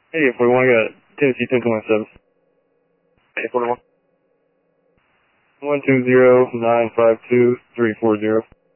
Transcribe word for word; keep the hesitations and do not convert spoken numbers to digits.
Hey, forty-one, I got Tennessee ten twenty-seven. Hey, forty-one. one two zero nine five two three four zero.